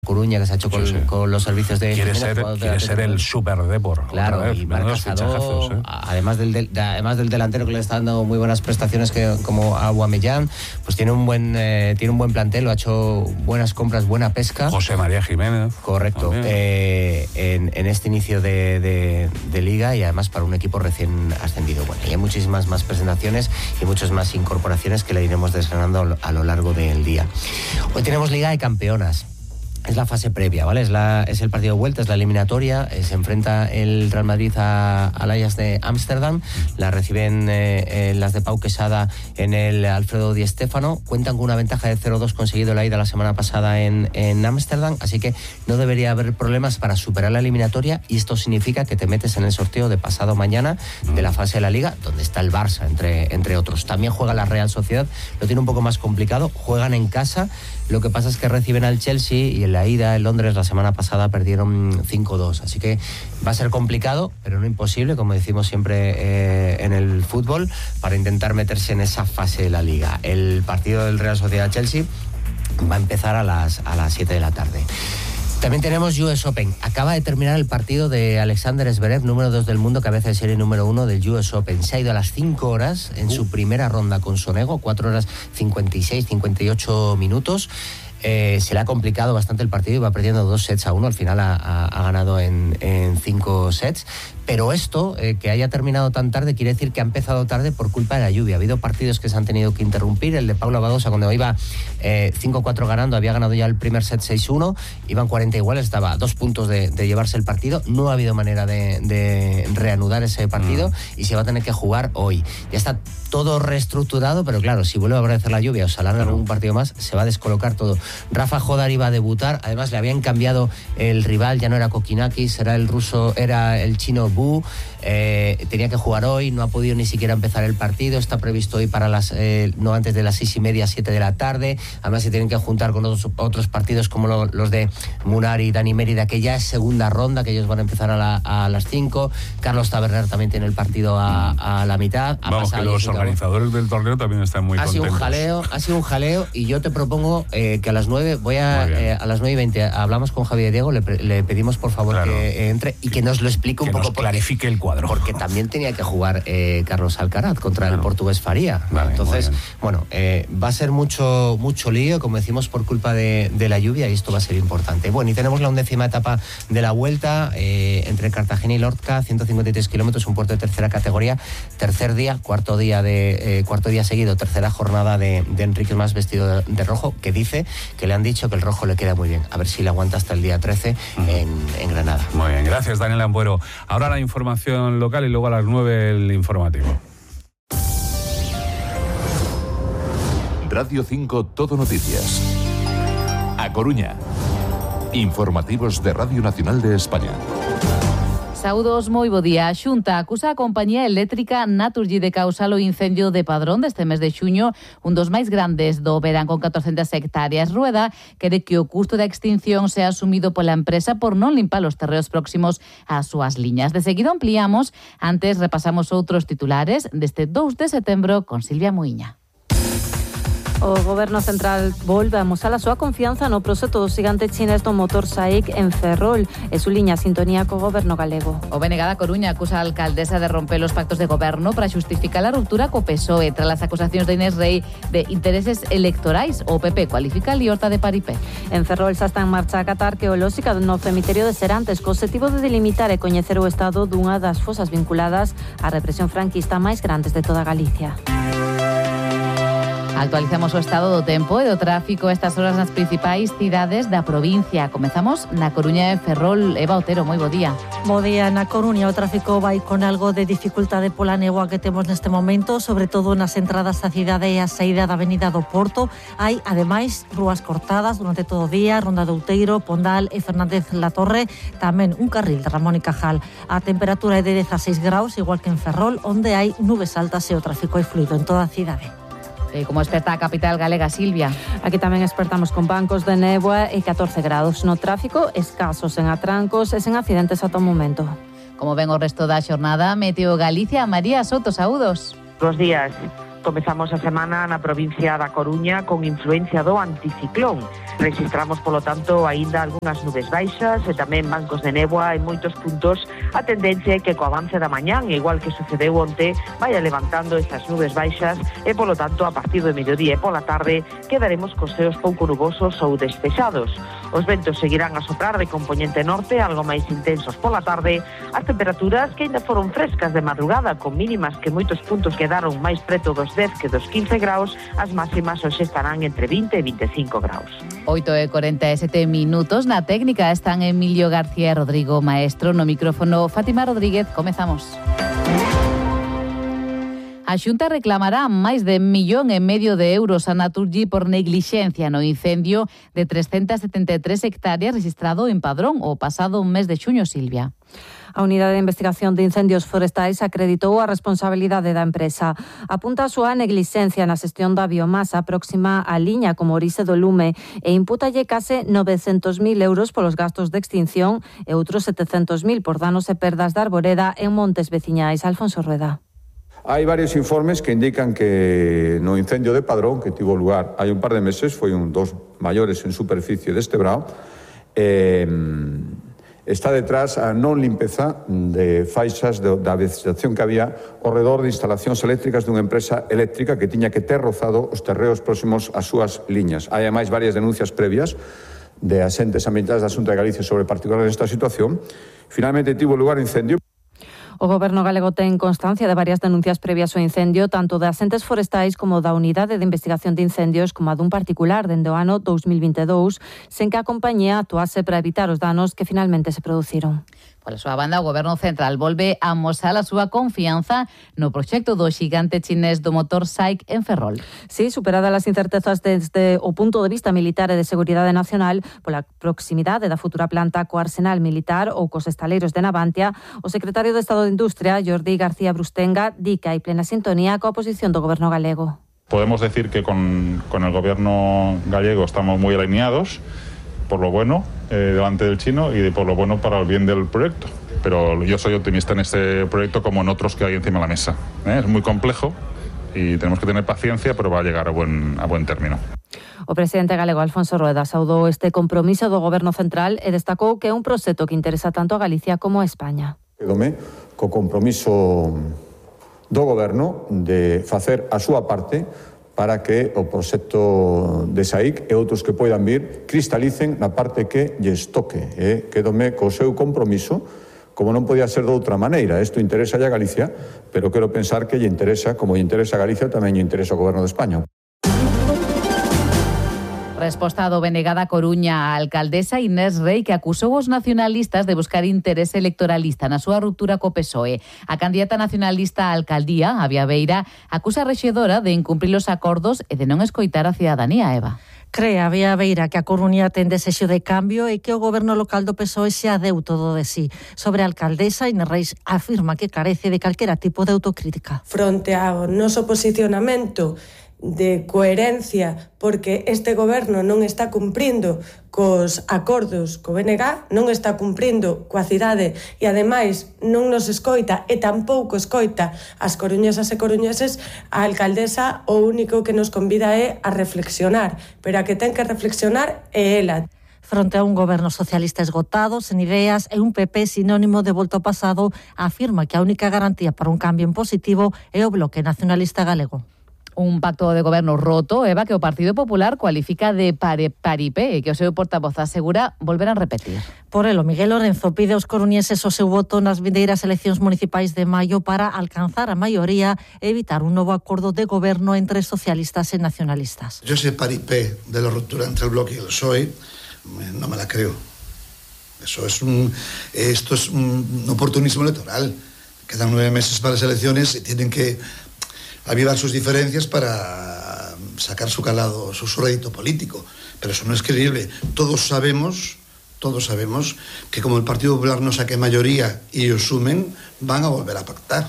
Coruña, que se ha hecho con los servicios de... Quiere ser el Super Depor. Claro, y Marc Casado, además del delantero que le está dando muy buenas prestaciones como Aubameyang, pues tiene un buen plantel, lo ha hecho buenas compras, buena pesca. José María Jiménez. Correcto. En este inicio de Liga, y además para un equipo recién ascendido. Bueno, y hay muchísimas más presentaciones y muchas más incorporaciones que le iremos desgranando a lo largo del día. Hoy tenemos Liga de Campeonas. Es la fase previa, ¿vale? Es el partido de vuelta, es la eliminatoria. Se enfrenta el Real Madrid al Ajax de Ámsterdam. La reciben las de Pau Quesada en el Alfredo Di Stéfano. Cuentan con una ventaja de 0-2 conseguido la ida la semana pasada en Ámsterdam. Así que no debería haber problemas para superar la eliminatoria. Y esto significa que te metes en el sorteo de pasado mañana de la fase de la Liga, donde está el Barça, entre otros. También juega la Real Sociedad. Lo tiene un poco más complicado. Juegan en casa. Lo que pasa es que reciben al Chelsea y en la ida en Londres la semana pasada perdieron 5-2. Así que va a ser complicado, pero no imposible, como decimos siempre en el fútbol, para intentar meterse en esa fase de la Liga. El partido del Real Sociedad-Chelsea va a empezar a las 7 de la tarde. También tenemos US Open. Acaba de terminar el partido de Alexander Zverev, número 2 del mundo, cabeza de serie número 1 del US Open. Se ha ido a las 5 horas en su primera ronda con Sonego, 4 horas 56, 58 minutos. Se le ha complicado bastante el partido y va perdiendo 2-1. Al final ha ganado en 5 sets. Pero esto, que haya terminado tan tarde, quiere decir que ha empezado tarde por culpa de la lluvia. Ha habido partidos que se han tenido que interrumpir. El de Paula Badosa, cuando iba 5-4 ganando, había ganado ya el primer set 6-1. Iban 40 iguales, estaba a 2 puntos de llevarse el partido. No ha habido manera de reanudar ese partido y se va a tener que jugar hoy. Ya está todo reestructurado, pero claro, si vuelve a aparecer la lluvia o se alarga algún partido más, se va a descolocar todo. Rafa Jodar iba a debutar, además le habían cambiado el rival, ya no era Kokinakis, era el chino Bu. Tenía que jugar hoy, no ha podido ni siquiera empezar el partido. Está previsto hoy para no antes de las 6:30, 7 de la tarde. Además se tienen que juntar con otros partidos como los de Munar y Dani Mérida, que ya es segunda ronda, que ellos van a empezar a las 5. Carlos Taberner también tiene el partido a la mitad. Vamos, que los organizadores del torneo también están muy contentos. Ha sido un jaleo, y yo te propongo que a las 9 a las 9:20 hablamos con Javier Diego, le pedimos por favor que entre y que nos lo explique un poco. Nos clarifique el cuadro. Porque también tenía que jugar Carlos Alcaraz contra el portugués Faría. Vale, entonces, va a ser mucho lío, como decimos, por culpa de la lluvia, y esto va a ser importante. Bueno, y tenemos la 11ª etapa de la Vuelta entre Cartagena y Lorca, 153 kilómetros, un puerto de tercera categoría, tercer día, cuarto día seguido, tercera jornada de Enrique Mas vestido de rojo, que dice que le han dicho que el rojo le queda muy bien. A ver si le aguanta hasta el día 13 en Granada. Muy bien, gracias Daniel Ampuero. Ahora la información local y luego a las 9 el informativo. Radio 5 Todo Noticias. A Coruña. Informativos de Radio Nacional de España. Saúdos, moi bo día. A Xunta acusa a compañía eléctrica Naturgy de causar o incendio de Padrón deste mes de xuño, un dos máis grandes do verán con 400 hectáreas. Rueda quere que o custo da extinción sea asumido pola empresa por non limpar os terreos próximos ás súas liñas. De seguido ampliamos, antes repasamos outros titulares deste 2 de setembro con Silvia Muiña. O Goberno Central volve a amosar a súa confianza no proxecto do xigante chinés do motor SAIC en Ferrol e suliña a sintonía co Goberno galego. O BNG da Coruña acusa a alcaldesa de romper os pactos de goberno para xustificar a ruptura co PSOE tras as acusacións de Inés Rei de intereses electorais. O PP cualifica a liorta de Paripé. En Ferrol xa está en marcha a catar arqueolóxica no cemiterio de Serantes co objetivo de delimitar e coñecer o estado dunha das fosas vinculadas á represión franquista máis grandes de toda Galicia. Actualizamos o estado do tempo e do tráfico estas horas nas principais cidades da provincia. Comezamos na Coruña e Ferrol. Eva Otero, moi bo día. Bo día. Na Coruña o tráfico vai con algo de dificultade pola néboa que temos neste momento, sobre todo nas entradas á cidade e a saída da avenida do Porto. Hai, ademais, rúas cortadas durante todo o día, Ronda de Outeiro, Pondal e Fernández La Torre, tamén un carril de Ramón y Cajal. A temperatura é de 16 graus, igual que en Ferrol, onde hai nubes altas e o tráfico é fluido en toda a cidade. Como experta a capital galega, Silvia. Aquí tamén expertamos con bancos de néboa e 14 grados no tráfico, escasos en atrancos e sen accidentes ata o momento. Como ven o resto da xornada, Meteo Galicia, María Soto, saúdos. Bos días. Comezamos a semana na provincia da Coruña con influencia do anticiclón. Registramos, polo tanto, aínda algunhas nubes baixas e tamén bancos de néboa en moitos puntos. A tendencia é que co avance da mañán, igual que sucedeu onte, vaya levantando estas nubes baixas e, polo tanto, a partir do mediodía e pola tarde quedaremos cos ceos pouco nubosos ou despexados. Os ventos seguirán a soprar de compoñente norte, algo máis intensos pola tarde. As temperaturas que ainda foron frescas de madrugada, con mínimas que moitos puntos quedaron máis preto dos 10 que dos 15 graus, as máximas hoxe estarán entre 20 e 25 graus. 8:47 minutos. Na técnica están Emilio García e Rodrigo Maestro. No micrófono Fátima Rodríguez. Comezamos. A Xunta reclamará máis de 1,5 millón de euros a Naturgy por neglixencia no incendio de 373 hectáreas registrado en Padrón o pasado mes de xuño, Silvia. A Unidade de Investigación de Incendios Forestais acreditou a responsabilidade da empresa. Apunta a súa neglixencia na xestión da biomasa próxima á liña como orixe do lume e impútalle case 900.000 euros polos gastos de extinción e outros 700.000 por danos e perdas da arboreda en montes veciñais. Alfonso Rueda. Hai varios informes que indican que no incendio de Padrón, que tivo lugar hai un par de meses, foi un dos maiores en superficie deste brao, está detrás a non limpeza de faixas da vegetación que había ao redor de instalacións eléctricas dunha empresa eléctrica que tiña que ter rozado os terreos próximos ás súas liñas. Hai ademais varias denuncias previas de axentes ambientales da Xunta de Galicia sobre particular esta situación. Finalmente tivo lugar incendio. O Goberno galego ten constancia de varias denuncias previas ao incendio, tanto de axentes forestais como da Unidade de Investigación de Incendios como a dun particular dende o ano 2022, sen que a compañía actuase para evitar os danos que finalmente se produciron. Pola súa banda, o Goberno Central volve a amosar a súa confianza no proxecto do xigante chinés do motor SAIC en Ferrol. Sí, superadas as incertezas desde o punto de vista militar e de seguridade nacional pola proximidade da futura planta co arsenal militar ou cos estaleiros de Navantia, o secretario de Estado de Industria, Jordi García Brustenga, di que hai plena sintonía coa posición do Goberno galego. Podemos decir que con el Gobierno gallego estamos muy alineados, por lo bueno delante del chino y por lo bueno para el bien del proyecto. Pero yo soy optimista en este proyecto como en otros que hay encima de la mesa. Es muy complejo y tenemos que tener paciencia, pero va a llegar a buen término. O presidente galego Alfonso Rueda saudou este compromiso do Goberno Central e destacou que é un proxecto que interesa tanto a Galicia como a España. Quedome co compromiso do Goberno de facer a súa parte para que o proxecto de SAIC e outros que poidan vir cristalicen na parte que lles toque. Quedome co seu compromiso, como non podía ser de outra maneira. Isto interesa a Galicia, pero quero pensar que lle interesa, como lle interesa a Galicia, tamén lle interesa ao Goberno de España. Resposta do BNG da Coruña á alcaldesa Inés Rei, que acusou os nacionalistas de buscar interese electoralista na súa ruptura co PSOE. A candidata nacionalista á alcaldía, Avia Beira, acusa a rexedora de incumprir os acordos e de non escoitar a cidadanía, Eva. Crea Avia Beira que a Coruña ten desexo de cambio e que o goberno local do PSOE xa deu todo de sí. Sobre a alcaldesa, Inés Rei afirma que carece de calquera tipo de autocrítica. Fronte ao noso posicionamento de coherencia, porque este goberno non está cumprindo cos acordos co BNG, non está cumprindo coa cidade e ademais non nos escoita e tampouco escoita as coruñesas e coruñeses, a alcaldesa o único que nos convida é a reflexionar, pero a que ten que reflexionar é ela. Fronte a un goberno socialista esgotado, sen ideas e un PP sinónimo de volta ao pasado, afirma que a única garantía para un cambio en positivo é o Bloque Nacionalista Galego. Un pacto de goberno roto, Eva, que o Partido Popular cualifica de paripé e que o seu portavoz asegura volverán repetir. Por elo, Miguel Lorenzo pide aos coruñeses o seu voto nas vindeiras eleccións municipais de maio para alcanzar a maioría e evitar un novo acordo de goberno entre socialistas e nacionalistas. Yo ese paripé de la ruptura entre el Bloque y el PSOE no me la creo. Esto es un oportunismo electoral. Quedan 9 meses para las elecciones y tienen que avivar sus diferencias para sacar su calado, su rédito político. Pero eso no es creíble. Todos sabemos que como el Partido Popular no saque mayoría y ellos sumen, van a volver a pactar.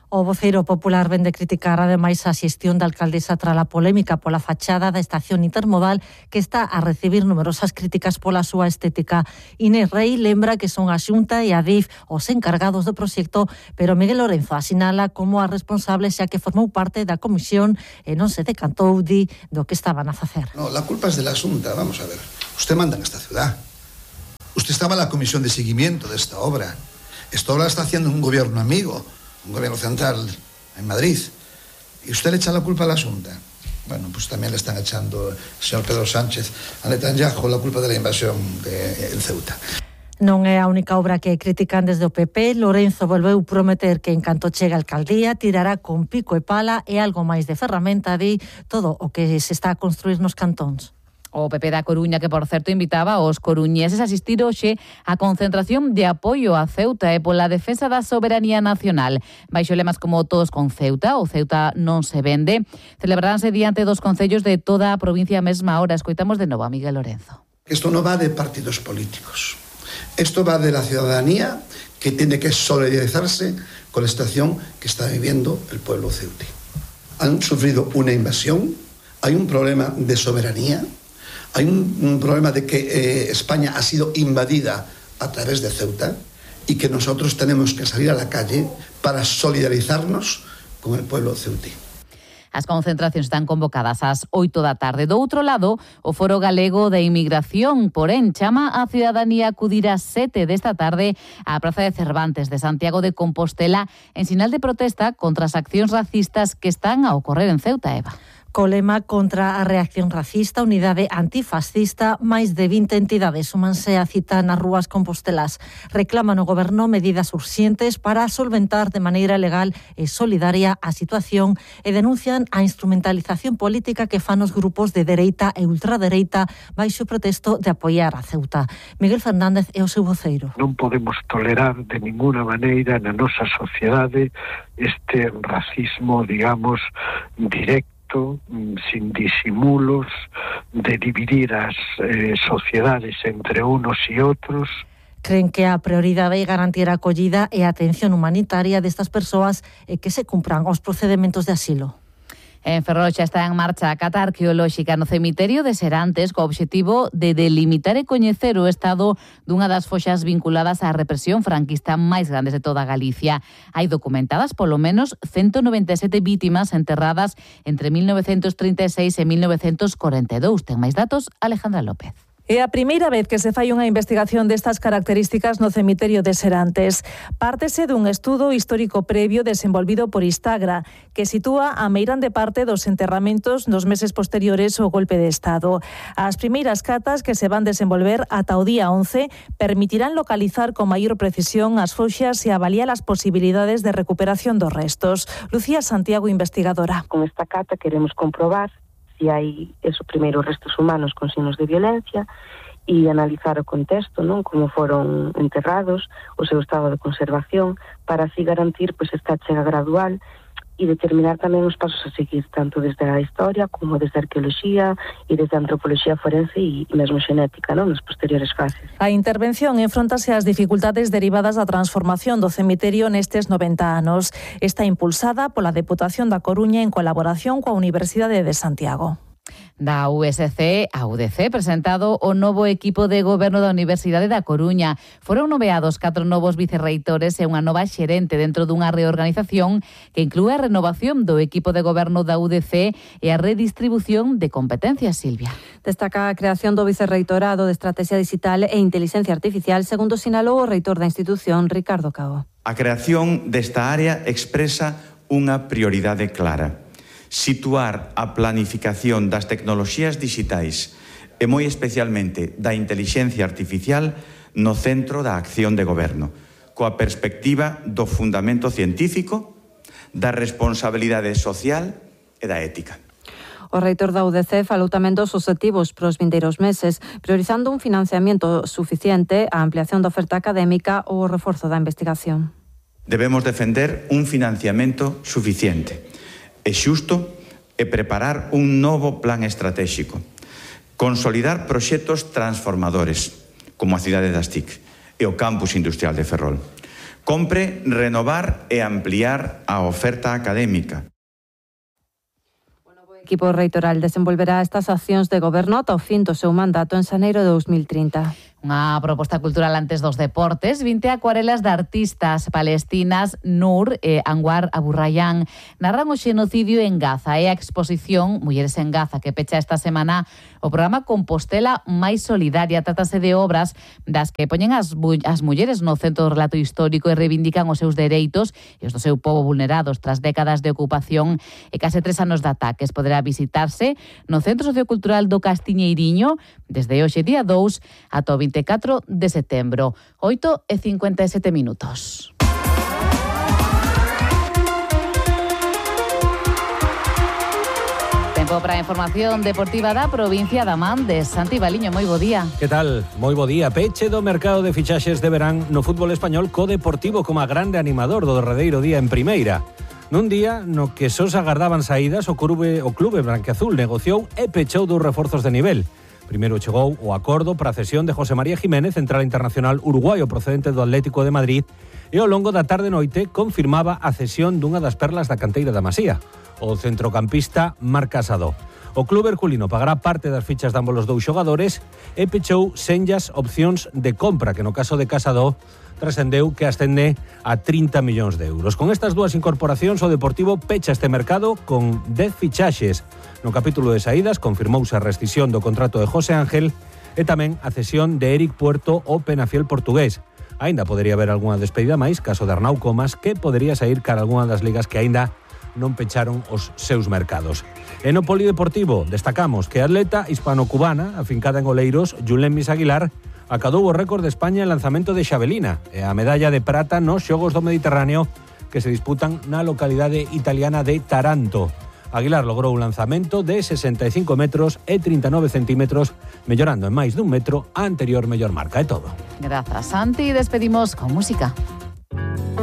O voceiro popular vén de criticar ademais a xestión da alcaldesa tras a polémica pola fachada da estación intermodal que está a recibir numerosas críticas pola súa estética. Inés Rei lembra que son a Xunta e a DIF os encargados do proxecto, pero Miguel Lorenzo asinala como a responsable xa que formou parte da comisión e non se decantou do que estaban a facer. No, la culpa es de la Xunta, vamos a ver. Usted manda en esta ciudad. Usted estaba en la comisión de seguimiento de esta obra. Esta obra la está haciendo un gobierno amigo, un gobierno central en Madrid, y usted le echa la culpa a la Xunta. Bueno, pues también le están echando el señor Pedro Sánchez a Netanyahu la culpa de la invasión en Ceuta. Non é a única obra que critican desde o PP. Lorenzo volveu prometer que en canto chegue a alcaldía tirará con pico e pala e algo máis de ferramenta de todo o que se está a construir nos cantóns. O PP da Coruña, que por certo invitaba aos coruñeses a asistir hoxe á concentración de apoio a Ceuta e pola defensa da soberanía nacional. Baixo lemas como Todos con Ceuta, o Ceuta non se vende, celebraránse diante dos concellos de toda a provincia a mesma hora. Escoitamos de novo a Miguel Lorenzo. Esto no va de partidos políticos. Esto va de la ciudadanía que tiene que solidarizarse con la situación que está viviendo el pueblo ceutí. Han sufrido una invasión, hay un problema de soberanía. Hay un problema de que España ha sido invadida a través de Ceuta y que nosotros tenemos que salir a la calle para solidarizarnos con el pueblo ceutí. As concentracións están convocadas ás 8 da tarde. Do outro lado, o Foro Galego de Inmigración, porén, chama a cidadanía a acudir ás 7 desta tarde á Praza de Cervantes de Santiago de Compostela en sinal de protesta contra as accións racistas que están a ocorrer en Ceuta, Eva. Co lema contra a reacción racista, unidade antifascista, máis de 20 entidades súmanse a cita nas rúas compostelas. Reclaman ao goberno medidas urxentes para solventar de maneira legal e solidaria a situación e denuncian a instrumentalización política que fan os grupos de dereita e ultradereita baixo o pretexto de apoiar a Ceuta. Miguel Fernández é o seu voceiro. Non podemos tolerar de ninguna maneira na nosa sociedade este racismo, digamos, directo, sin disimulos, de dividir as sociedades entre unos e outros. Creen que a prioridade é garantir a acollida e a atención humanitaria destas persoas e que se cumpran os procedementos de asilo. En Ferrol xa está en marcha a cata arqueolóxica no cemiterio de Serantes co obxectivo de delimitar e coñecer o estado dunha das foxas vinculadas á represión franquista máis grandes de toda Galicia. Hai documentadas polo menos 197 vítimas enterradas entre 1936 e 1942. Ten máis datos Alejandra López. É a primeira vez que se fai unha investigación destas características no cemiterio de Serantes. Pártese dun estudo histórico previo desenvolvido por Istagra, que sitúa a meirande parte dos enterramentos nos meses posteriores ao golpe de Estado. As primeiras catas que se van desenvolver ata o día 11 permitirán localizar con maior precisión as foxas e avaliar as posibilidades de recuperación dos restos. Lucía Santiago, investigadora. Con esta cata queremos comprobar si hai esos primeiros restos humanos con signos de violencia e analizar o contexto, non, como foron enterrados, o seu estado de conservación, para así garantir esta chega gradual e determinar tamén os pasos a seguir, tanto desde a historia como desde a arqueoloxía e desde a antropoloxía forense e mesmo xenética, non, nas posteriores fases. A intervención enfróntase ás dificultades derivadas da transformación do cemiterio nestes 90 anos. Está impulsada pola Deputación da Coruña en colaboración coa Universidade de Santiago. Da USC a UDC presentado o novo equipo de goberno da Universidade da Coruña. Foron nomeados 4 novos vicerreitores e unha nova xerente dentro dunha reorganización que inclúe a renovación do equipo de goberno da UDC e a redistribución de competencias, Silvia. Destaca a creación do vicerreitorado de Estrategia Digital e Inteligencia Artificial, segundo sinalou o reitor da institución, Ricardo Cao. A creación desta área expresa unha prioridade clara: situar a planificación das tecnoloxías digitais e moi especialmente da intelixencia artificial no centro da acción de goberno, coa perspectiva do fundamento científico, da responsabilidade social e da ética. O reitor da UDC falou tamén dos obxectivos para os vindeiros meses, priorizando un financiamento suficiente, a ampliación da oferta académica ou o reforzo da investigación. Debemos defender un financiamento suficiente e xusto e preparar un novo plan estratégico, consolidar proxectos transformadores como a cidade das TIC e o campus industrial de Ferrol, Compre renovar e ampliar a oferta académica. O equipo reitoral desenvolverá estas accións de goberno ata o fin do seu mandato en xaneiro de 2030. Unha proposta cultural antes dos deportes, 20 acuarelas de artistas palestinas Nur e Anwar Aburrayán narran o xenocidio en Gaza e a exposición Mulleres en Gaza que pecha esta semana o programa Compostela máis solidaria. Trátase de obras das que poñen as mulleres no centro do relato histórico e reivindican os seus dereitos e os do seu pobo vulnerados tras décadas de ocupación e case 3 anos de ataques. Poderá visitarse no Centro Sociocultural do Castiñeiriño desde hoxe día 2 ata o 24 de setembro. 8:57 minutos. Tempo para a información deportiva da provincia da Man de Santi Baliño. Moi bo día. Que tal? Moi bo día. Peche do mercado de fichaxes de verán no fútbol español co Deportivo como a grande animador do derradeiro día en primeira. Nun día no que só se agardaban saídas, o clube branquiazul negociou e pechou 2 reforzos de nivel. Primeiro chegou o acordo para a cesión de José María Jiménez, central internacional uruguaio procedente do Atlético de Madrid, e ao longo da tarde e noite confirmaba a cesión dunha das perlas da canteira da Masía, o centrocampista Marc Casado. O clube herculino pagará parte das fichas de ambos os 2 xogadores e pechou senllas opcións de compra, que no caso de Casado trascendeu que ascende a 30 millóns de euros. Con estas 2 incorporacións, o Deportivo pecha este mercado con 10 fichaxes. No capítulo de saídas confirmouse a rescisión do contrato de José Ángel e tamén a cesión de Eric Puerto ao Penafiel portugués. Aínda podería haber algunha despedida máis, caso de Arnau Comas, que podería sair cara a algunha das ligas que aínda non pecharon os seus mercados. E no polideportivo destacamos que a atleta hispano-cubana, afincada en Oleiros, Julen Mis Aguilar, acadou o récord de España en lanzamento de xavelina e a medalla de prata nos Xogos do Mediterráneo que se disputan na localidade italiana de Taranto. Aguilar logrou un lanzamento de 65 metros e 39 centímetros, mellorando en máis dun metro a anterior mellor marca. É todo. Grazas, Santi. Despedimos con música.